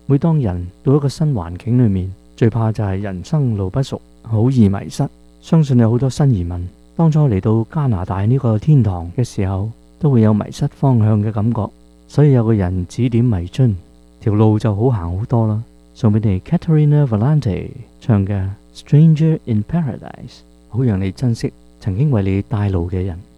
每當人到一個新環境裏面，最怕就係人生路不熟，好易迷失。相信有好多新移民當初嚟到加拿大呢個天堂嘅時候，都會有迷失方向嘅感覺，所以有個人指點迷津，條路就好行好多啦。送俾你 Caterina Valente 唱嘅《Stranger in Paradise》，好讓你珍惜曾經為你帶路嘅人。